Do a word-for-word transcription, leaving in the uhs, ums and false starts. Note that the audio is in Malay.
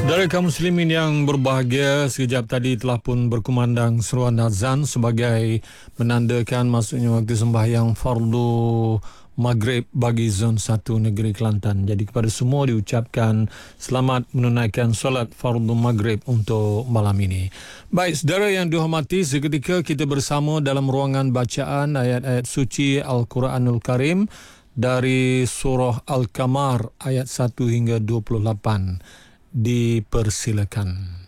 Saudara kaum muslimin yang berbahagia, sekejap tadi telah pun berkumandang seruan azan sebagai menandakan masuknya waktu sembahyang fardu Maghrib bagi zon satu negeri Kelantan. Jadi kepada semua diucapkan selamat menunaikan solat fardu Maghrib untuk malam ini. Baik, saudara yang dihormati, seketika kita bersama dalam ruangan bacaan ayat-ayat suci Al-Quranul Karim dari surah Al-Qamar ayat satu hingga dua puluh lapan. Dipersilakan.